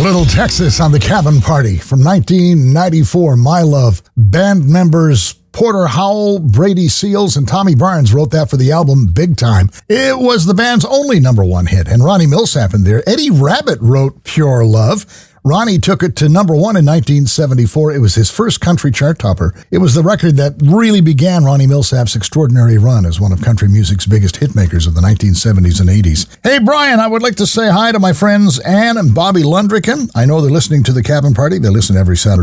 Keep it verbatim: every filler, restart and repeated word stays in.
Little Texas on the Cabin Party from nineteen ninety-four, My Love. Band members Porter Howell, Brady Seals, and Tommy Barnes wrote that for the album Big Time. It was the band's only number one hit, and Ronnie Milsap in there. Eddie Rabbitt wrote Pure Love. Ronnie took it to number one in nineteen seventy-four. It was his first country chart topper. It was the record that really began Ronnie Milsap's extraordinary run as one of country music's biggest hitmakers of the nineteen seventies and eighties. Hey, Brian, I would like to say hi to my friends Ann and Bobby Lundricken. I know they're listening to the Cabin Party. They listen every Saturday